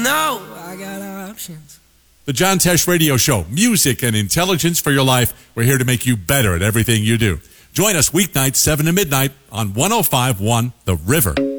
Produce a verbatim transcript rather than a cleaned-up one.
know I got options. The John Tesh Radio Show, music and intelligence for your life. We're here to make you better at everything you do. Join us weeknights, seven to midnight on one oh five point one The River.